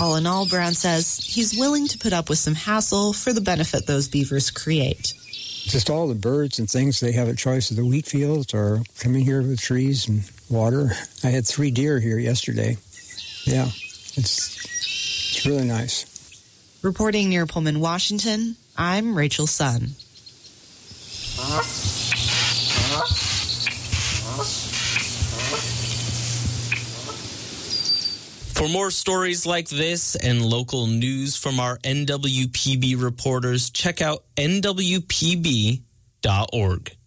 All in all, Brown says he's willing to put up with some hassle for the benefit those beavers create. Just all the birds and things, they have a choice of the wheat fields or coming here with trees and water. I had 3 deer here yesterday. Yeah, it's really nice. Reporting near Pullman, Washington, I'm Rachel Sun. For more stories like this and local news from our NWPB reporters, check out nwpb.org.